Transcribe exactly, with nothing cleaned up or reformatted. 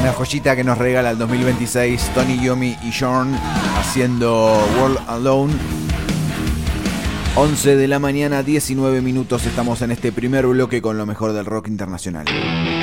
Una joyita que nos regala el dos mil veintiséis Tony Iommi y Jorn haciendo World Alone. once de la mañana, diecinueve minutos. Estamos en este primer bloque con lo mejor del rock internacional.